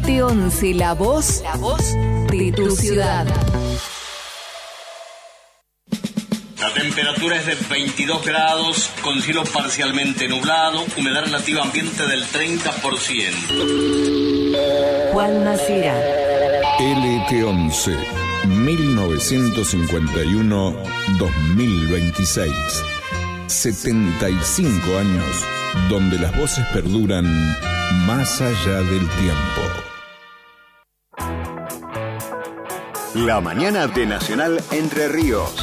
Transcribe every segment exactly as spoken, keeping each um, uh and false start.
T once, la voz, la voz de tu ciudad. La temperatura es de veintidós grados, con cielo parcialmente nublado, humedad relativa ambiente del treinta por ciento. Juan Macera. L T once, mil novecientos cincuenta y uno a dos mil veintiséis. setenta y cinco años, donde las voces perduran más allá del tiempo. La mañana de Nacional Entre Ríos.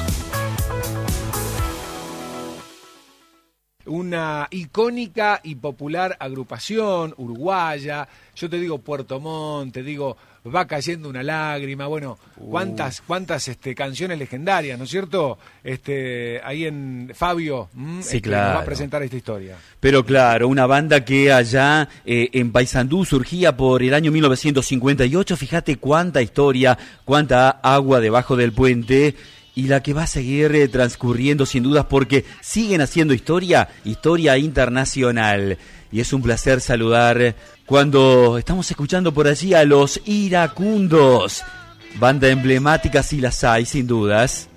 Una icónica y popular agrupación uruguaya. Yo te digo Puerto Montt, te digo Va cayendo una lágrima. Bueno, cuántas cuántas este, canciones legendarias, ¿no es cierto? Este, ahí en Fabio mm, sí, este, claro. nos va a presentar esta historia. Pero claro, una banda que allá eh, en Paysandú surgía por el año mil novecientos cincuenta y ocho. Fíjate cuánta historia, cuánta agua debajo del puente. Y la que va a seguir eh, transcurriendo sin dudas porque siguen haciendo historia, historia internacional. Y es un placer saludar cuando estamos escuchando por allí a los Iracundos, banda emblemática si las hay sin dudas.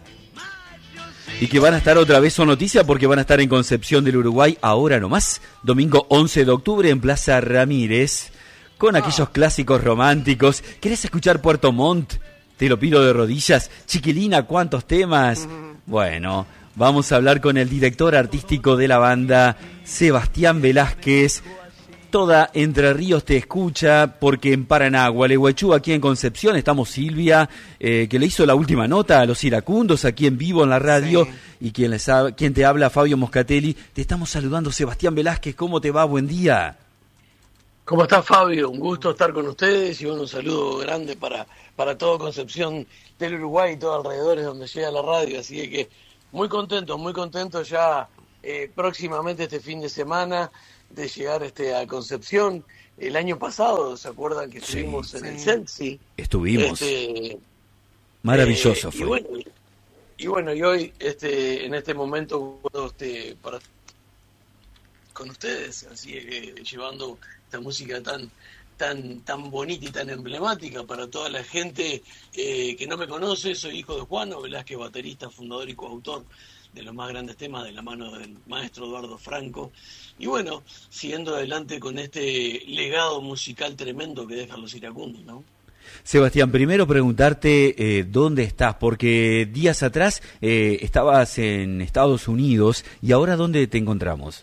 Y que van a estar otra vez, son noticia porque van a estar en Concepción del Uruguay ahora nomás, domingo once de octubre en Plaza Ramírez, con aquellos clásicos románticos. ¿Querés escuchar Puerto Montt? Te lo pido de rodillas. Chiquilina, ¿cuántos temas? Bueno, vamos a hablar con el director artístico de la banda, Sebastián Velázquez. Toda Entre Ríos te escucha, porque en Paraná, Gualeguaychú, aquí en Concepción, estamos Silvia, eh, que le hizo la última nota a los iracundos aquí en vivo en la radio, sí. Y quien, les ha, quien te habla, Fabio Moscatelli. Te estamos saludando, Sebastián Velázquez. ¿Cómo te va? Buen día. ¿Cómo estás, Fabio? Un gusto estar con ustedes y bueno, un saludo grande para, para todo Concepción del Uruguay y todo alrededores donde llega la radio. Así que muy contento, muy contento ya eh, próximamente este fin de semana de llegar este a Concepción. El año pasado, ¿se acuerdan que estuvimos sí, en sí. el Sensi? Estuvimos. Este, Maravilloso eh, fue. Y bueno, y bueno, y hoy este en este momento este, para con ustedes, así que eh, llevando esta música tan tan tan bonita y tan emblemática para toda la gente eh, que no me conoce. Soy hijo de Juano Velázquez, baterista, fundador y coautor de los más grandes temas de la mano del maestro Eduardo Franco. Y bueno, siguiendo adelante con este legado musical tremendo que dejan los iracundos, ¿no? Sebastián, primero preguntarte eh, dónde estás, porque días atrás eh, estabas en Estados Unidos y ahora ¿dónde te encontramos?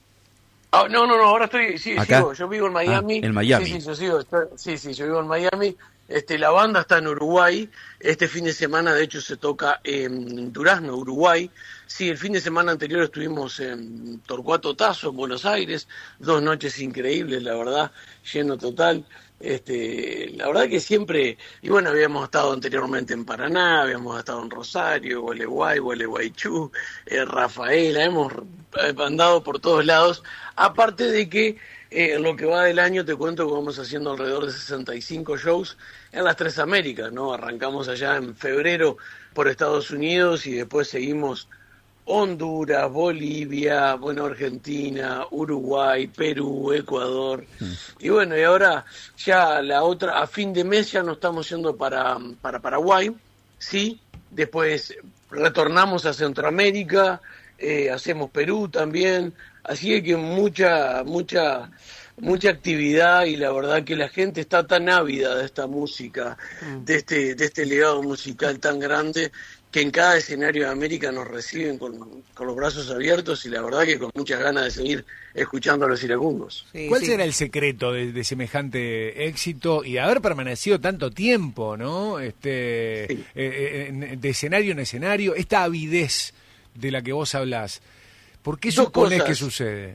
Ah, no, no, no, ahora estoy, sí, ¿Acá? sigo, yo vivo en Miami. Ah, en Miami. Sí, sí, yo sigo, estoy, sí, sí, yo vivo en Miami. Este, la banda está en Uruguay. Este fin de semana, de hecho, se toca en Durazno, Uruguay. Sí, el fin de semana anterior estuvimos en Torcuato Tazo, en Buenos Aires. Dos noches increíbles, la verdad, lleno total. Este, la verdad que siempre, y bueno, habíamos estado anteriormente en Paraná, habíamos estado en Rosario, Gualeguay, Gualeguaychú, eh, Rafaela, hemos andado por todos lados. Aparte de que eh, en lo que va del año te cuento que vamos haciendo alrededor de sesenta y cinco shows en las tres Américas, ¿no? Arrancamos allá en febrero por Estados Unidos y después seguimos Honduras, Bolivia, bueno, Argentina, Uruguay, Perú, Ecuador. Mm. Y bueno, y ahora ya la otra, a fin de mes ya nos estamos yendo para, para Paraguay, ¿sí? Después retornamos a Centroamérica, eh, hacemos Perú también, así que mucha, mucha, mucha actividad y la verdad que la gente está tan ávida de esta música, mm. de este, de este legado musical tan grande, que en cada escenario de América nos reciben con, con los brazos abiertos y la verdad que con muchas ganas de seguir escuchando a los iracundos. Sí, ¿Cuál sí. será el secreto de, de semejante éxito y haber permanecido tanto tiempo, ¿no? Este, sí. eh, de escenario en escenario, esta avidez de la que vos hablás, ¿por qué suponés que sucede?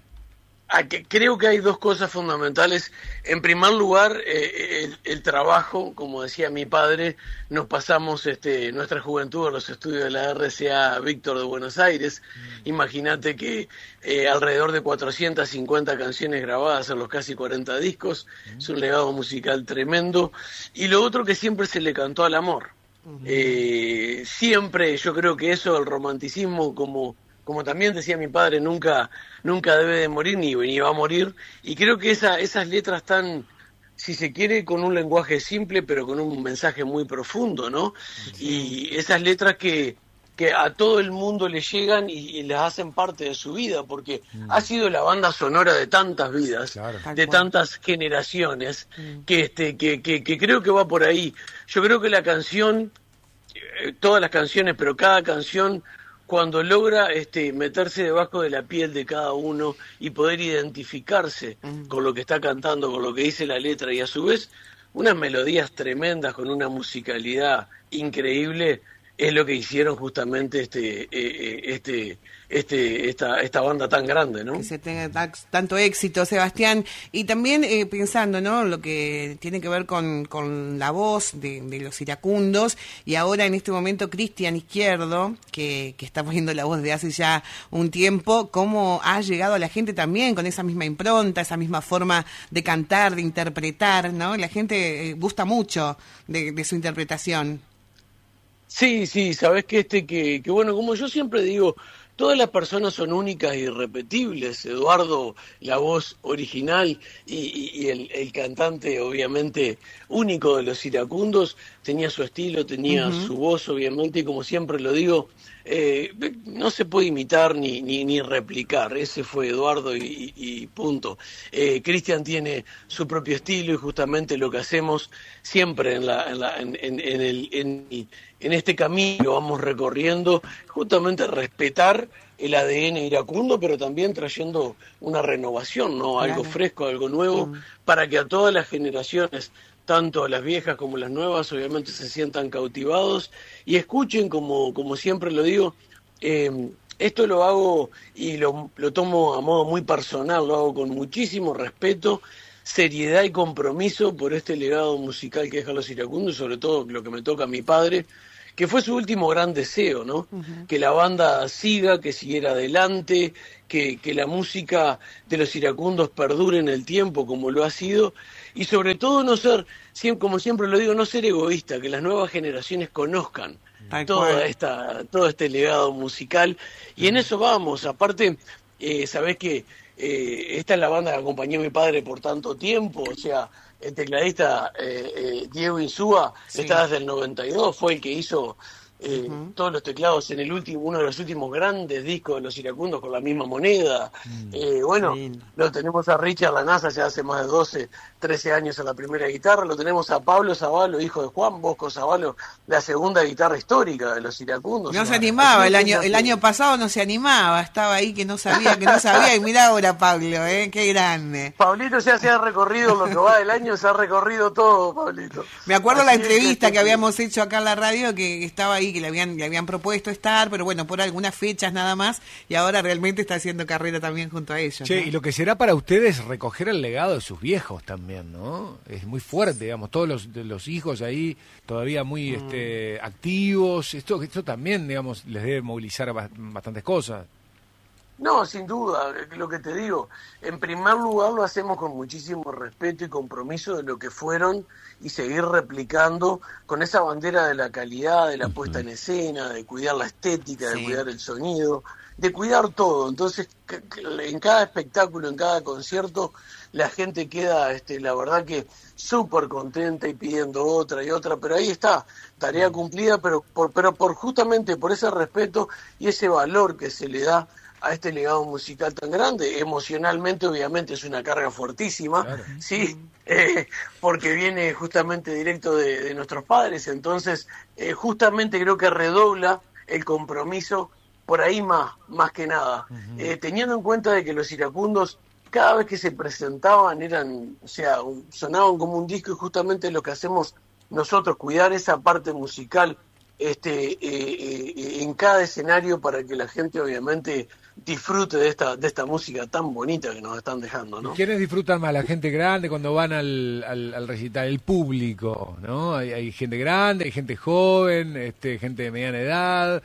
Creo que hay dos cosas fundamentales. En primer lugar, eh, el, el trabajo, como decía mi padre, nos pasamos este, nuestra juventud a los estudios de la R C A Víctor de Buenos Aires. Mm. Imagínate que eh, alrededor de cuatrocientas cincuenta canciones grabadas en los casi cuarenta discos, mm. es un legado musical tremendo. Y lo otro que siempre se le cantó al amor. Mm. Eh, siempre, yo creo que eso, el romanticismo como... como también decía mi padre, nunca nunca debe de morir ni, ni va a morir, y creo que esa, esas letras tan si se quiere, con un lenguaje simple, pero con un mensaje muy profundo, ¿no? Sí. Y esas letras que, que a todo el mundo le llegan y, y les hacen parte de su vida, porque mm. ha sido la banda sonora de tantas vidas, claro. de tantas generaciones, mm. que, este, que, que, que creo que va por ahí. Yo creo que la canción, eh, todas las canciones, pero cada canción, cuando logra este, meterse debajo de la piel de cada uno y poder identificarse mm. con lo que está cantando, con lo que dice la letra, y a su vez unas melodías tremendas con una musicalidad increíble, es lo que hicieron justamente este eh, este este esta esta banda tan grande, ¿no? Que se tenga t- tanto éxito, Sebastián. Y también eh, pensando, ¿no?, lo que tiene que ver con, con la voz de, de los iracundos, y ahora en este momento Cristian Izquierdo, que, que está poniendo la voz de hace ya un tiempo, cómo ha llegado a la gente también con esa misma impronta, esa misma forma de cantar, de interpretar, ¿no? La gente eh, gusta mucho de, de su interpretación. Sí, sí, sabes que este que, que bueno, como yo siempre digo, todas las personas son únicas e irrepetibles. Eduardo, la voz original, y, y, y el, el cantante obviamente único de los iracundos, tenía su estilo, tenía uh-huh. su voz obviamente, y como siempre lo digo, eh, no se puede imitar ni, ni, ni replicar. Ese fue Eduardo y, y punto. Eh, Cristian tiene su propio estilo, y justamente lo que hacemos siempre en, la, en, la, en, en, en, el, en, en este camino que vamos recorriendo, justamente respetar el A D N iracundo, pero también trayendo una renovación, ¿no? Algo claro. fresco, algo nuevo, mm. para que a todas las generaciones, tanto las viejas como las nuevas, obviamente se sientan cautivados y escuchen, como, como siempre lo digo, eh, esto lo hago y lo, lo tomo a modo muy personal, lo hago con muchísimo respeto, seriedad y compromiso por este legado musical que dejan los iracundos, sobre todo lo que me toca a mi padre, que fue su último gran deseo, ¿no? Uh-huh. Que la banda siga, que siguiera adelante, que, que la música de los iracundos perdure en el tiempo como lo ha sido, y sobre todo no ser, como siempre lo digo, no ser egoísta, que las nuevas generaciones conozcan toda esta, todo este legado musical, y uh-huh. en eso vamos. Aparte, eh, sabés que eh, esta es la banda que acompañó a mi padre por tanto tiempo, o sea, el tecladista eh, eh, Diego Insúa sí. está desde el noventa y dos, fue el que hizo eh, uh-huh. todos los teclados en el último, uno de los últimos grandes discos de los iracundos con la misma moneda. Mm. Eh, bueno, sí. lo tenemos a Richard Lanasa ya hace más de doce, trece años a la primera guitarra, lo tenemos a Pablo Zavalo, hijo de Juan Bosco Zavalo, la segunda guitarra histórica de los iracundos. No se animaba, el año el año pasado no se animaba, estaba ahí que no sabía, que no sabía, y mirá ahora Pablo, ¿eh? Qué grande. Pablito ya se ha recorrido lo que va del año, se ha recorrido todo, Pablito. Me acuerdo Así la entrevista que, que habíamos hecho acá en la radio, que estaba ahí, que le habían, le habían propuesto estar, pero bueno, por algunas fechas nada más, y ahora realmente está haciendo carrera también junto a ellos. Che, ¿no? Y lo que será para ustedes recoger el legado de sus viejos también, ¿no? Es muy fuerte, digamos, todos los, de los hijos ahí todavía muy mm. este, activos, esto, esto también, digamos, les debe movilizar bastantes cosas. No, sin duda, lo que te digo, en primer lugar lo hacemos con muchísimo respeto y compromiso de lo que fueron, y seguir replicando con esa bandera de la calidad, de la puesta en escena, de cuidar la estética, sí. de cuidar el sonido, de cuidar todo. Entonces, en cada espectáculo, en cada concierto, la gente queda, este, la verdad que súper contenta y pidiendo otra y otra, pero ahí está, tarea cumplida, pero por, pero por justamente por ese respeto y ese valor que se le da a este legado musical tan grande. Emocionalmente, obviamente, es una carga fuertísima, claro. sí, eh, porque viene justamente directo de, de nuestros padres, entonces eh, justamente creo que redobla el compromiso por ahí más, más que nada, uh-huh. eh, teniendo en cuenta de que los iracundos cada vez que se presentaban eran, o sea, un, sonaban como un disco, y justamente lo que hacemos nosotros, cuidar esa parte musical este eh, eh, en cada escenario, para que la gente obviamente disfrute de esta de esta música tan bonita que nos están dejando, ¿no? ¿Quiénes disfrutan más? La gente grande cuando van al, al, al recital, el público, ¿no? Hay, hay gente grande, hay gente joven, este, gente de mediana edad.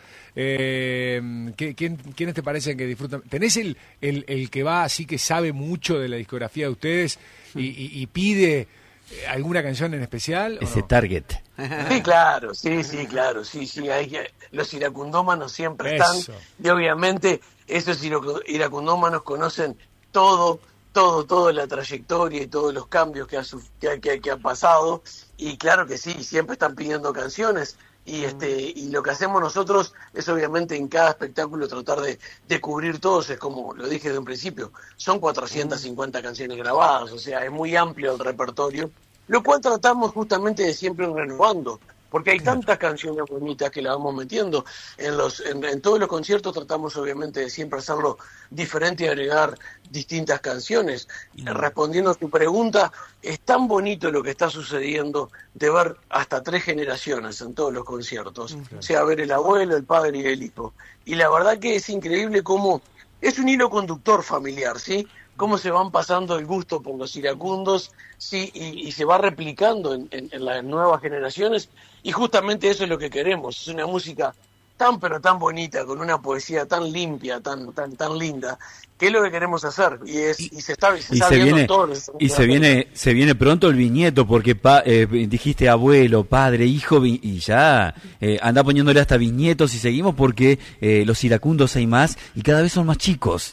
Eh, ¿quién, ¿Quiénes te parecen que disfrutan? ¿Tenés el, el, el que va así, que sabe mucho de la discografía de ustedes y, y, y pide alguna canción en especial? Ese no? target. Sí, claro, sí, sí, claro, sí, sí, hay, los iracundómanos siempre Eso. están, y obviamente esos iracundómanos conocen todo, todo, toda la trayectoria y todos los cambios que ha, que, que, que ha pasado, y claro que sí, siempre están pidiendo canciones, y este y lo que hacemos nosotros es obviamente en cada espectáculo tratar de, de cubrir todos, es como lo dije de un principio, son cuatrocientas cincuenta canciones grabadas, o sea, es muy amplio el repertorio, lo cual tratamos justamente de siempre renovando, porque hay tantas canciones bonitas que la vamos metiendo en los en, en todos los conciertos. Tratamos obviamente de siempre hacerlo diferente y agregar distintas canciones. Mm. Respondiendo a tu pregunta, es tan bonito lo que está sucediendo de ver hasta tres generaciones en todos los conciertos, mm. o sea, ver el abuelo, el padre y el hijo, y la verdad que es increíble cómo es un hilo conductor familiar, ¿sí? Cómo se van pasando el gusto por los iracundos, sí, y, y se va replicando en, en, en las nuevas generaciones, y justamente eso es lo que queremos, es una música tan pero tan bonita, con una poesía tan limpia, tan tan tan linda, que es lo que queremos hacer, y es y se está, se y está se viendo viene, todo lo que y se viene se viene pronto el viñeto, porque pa, eh, dijiste abuelo, padre, hijo, vi, y ya eh, anda poniéndole hasta viñetos, y seguimos porque eh, los iracundos hay más y cada vez son más chicos.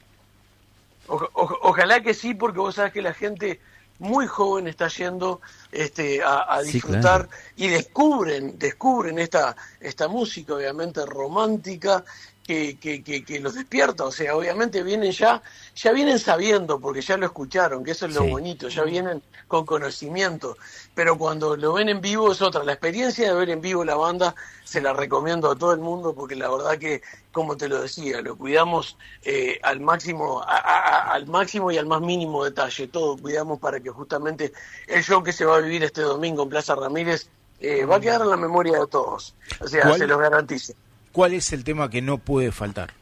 O, o, ojalá que sí, porque vos sabés que la gente muy joven está yendo este, a, a disfrutar, sí, claro. Y descubren descubren esta esta música obviamente romántica que, que, que, que los despierta, o sea, obviamente vienen ya ya vienen sabiendo, porque ya lo escucharon, que eso es lo sí. bonito, ya vienen con conocimiento, pero cuando lo ven en vivo es otra, la experiencia de ver en vivo la banda se la recomiendo a todo el mundo, porque la verdad que, como te lo decía, lo cuidamos eh, al máximo a, a, al máximo y al más mínimo detalle, todo cuidamos para que justamente el show que se va a vivir este domingo en Plaza Ramírez eh, va a quedar en la memoria de todos, o sea, ¿Cuál? se los garantizo. ¿Cuál es el tema que no puede faltar?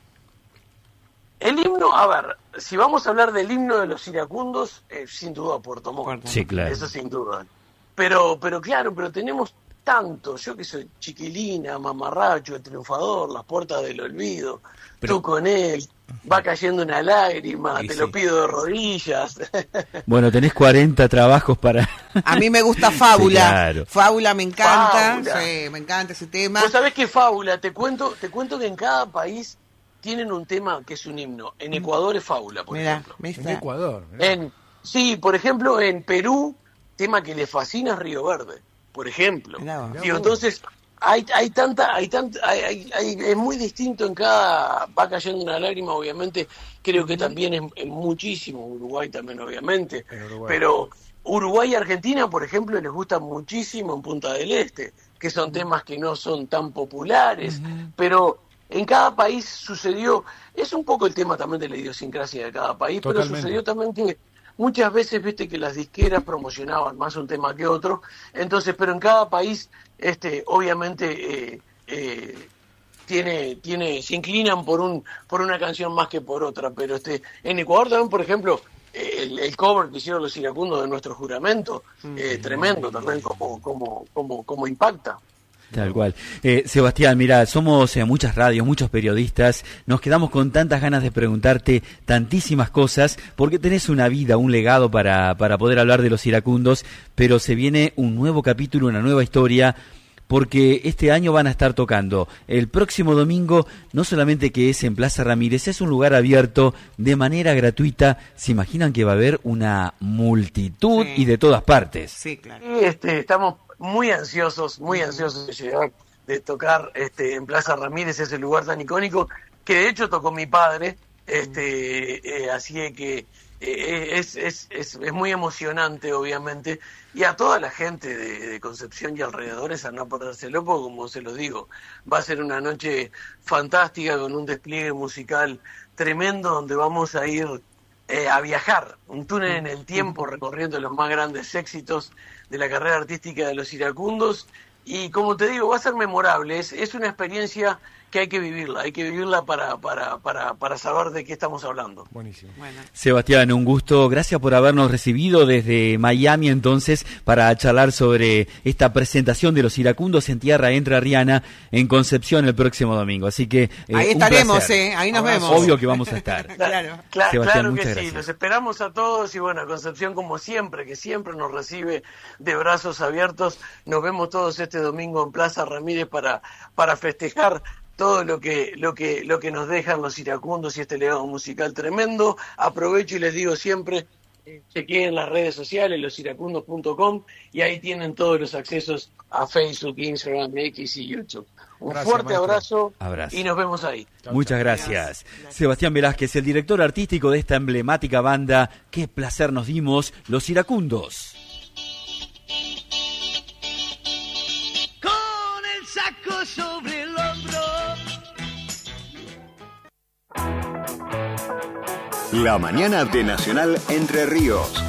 El himno, a ver, si vamos a hablar del himno de los iracundos, eh, sin duda Puerto Montt. Sí, claro. Eso sin duda. Pero, pero claro, pero tenemos tanto, yo que soy Chiquilina, Mamarracho, El Triunfador, Las Puertas del Olvido, pero... Tú con él, Va cayendo una lágrima, sí, te sí. lo pido de rodillas. Bueno, tenés cuarenta trabajos para... A mí me gusta Fábula. Sí, claro. Fábula me encanta, Fábula. Sí, me encanta ese tema. ¿Vos sabés qué Fábula? Te cuento, te cuento que en cada país tienen un tema que es un himno. En Ecuador es Fábula, por mirá, ejemplo. En Ecuador. Mirá. En, sí, por ejemplo, en Perú, tema que le fascina es Río Verde, por ejemplo. Mirá, mirá, Digo, entonces... Hay, hay tanta, hay tanta, hay, hay, hay, es muy distinto en cada, va cayendo una lágrima, obviamente, creo que también es, es muchísimo, Uruguay también, obviamente, Uruguay. Pero Uruguay y Argentina, por ejemplo, les gusta muchísimo en Punta del Este, que son temas que no son tan populares, uh-huh. pero en cada país sucedió, es un poco el tema también de la idiosincrasia de cada país, Totalmente. Pero sucedió también que muchas veces, viste, que las disqueras promocionaban más un tema que otro, entonces, pero en cada país, este, obviamente, eh, eh, tiene, tiene, se inclinan por un, por una canción más que por otra, pero este, en Ecuador también, por ejemplo, el, el cover que hicieron los iracundos de Nuestro Juramento, eh, mm, tremendo también como, como, como, como impacta. Tal cual. Eh, Sebastián, mira, somos eh, muchas radios, muchos periodistas, nos quedamos con tantas ganas de preguntarte tantísimas cosas, porque tenés una vida, un legado para, para poder hablar de los iracundos, pero se viene un nuevo capítulo, una nueva historia, porque este año van a estar tocando el próximo domingo, no solamente que es en Plaza Ramírez, es un lugar abierto de manera gratuita. ¿Se imaginan que va a haber una multitud sí. y de todas partes? Sí, claro. Y este, estamos muy ansiosos, muy ansiosos de llegar, de tocar este, en Plaza Ramírez, ese lugar tan icónico, que de hecho tocó mi padre, este, eh, así que eh, es, es, es, es muy emocionante, obviamente, y a toda la gente de, de Concepción y alrededores a no perdérselo, porque como se lo digo, va a ser una noche fantástica con un despliegue musical tremendo donde vamos a ir eh, a viajar, un túnel en el tiempo recorriendo los más grandes éxitos de la carrera artística de los iracundos, y como te digo, va a ser memorable, es, es una experiencia que hay que vivirla, hay que vivirla para, para, para, para saber de qué estamos hablando. Buenísimo. Bueno. Sebastián, un gusto, gracias por habernos recibido desde Miami entonces para charlar sobre esta presentación de los iracundos en tierra entrerriana en Concepción el próximo domingo, así que eh, ahí estaremos, eh, ahí nos Abrazo. vemos. Obvio que vamos a estar. Claro, Cla- Sebastián, claro que muchas sí, gracias. los esperamos a todos y bueno, Concepción como siempre, que siempre nos recibe de brazos abiertos, nos vemos todos este domingo en Plaza Ramírez para, para festejar todo lo que, lo que, lo que nos dejan los iracundos y este legado musical tremendo. Aprovecho y les digo siempre, eh, chequeen las redes sociales, los iracundos punto com, y ahí tienen todos los accesos a Facebook, Instagram, X y YouTube. Un Gracias, fuerte maestro. abrazo, Abrazo. y nos vemos ahí. Muchas gracias. Sebastián Velázquez, el director artístico de esta emblemática banda. Qué placer nos dimos, Los Iracundos. Con el saco sobre el hombro. La mañana de Nacional Entre Ríos.